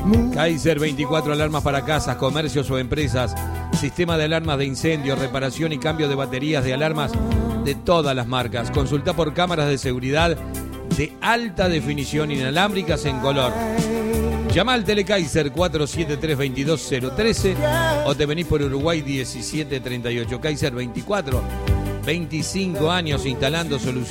Kaiser, 24 alarmas para casas, comercios o empresas. Sistema de alarmas de incendio, reparación y cambio de baterías de alarmas de todas las marcas. Consulta por cámaras de seguridad de alta definición inalámbricas en color. Llama al Telekaiser 473-22013 o te venís por Uruguay 1738. Kaiser, 25 años instalando soluciones.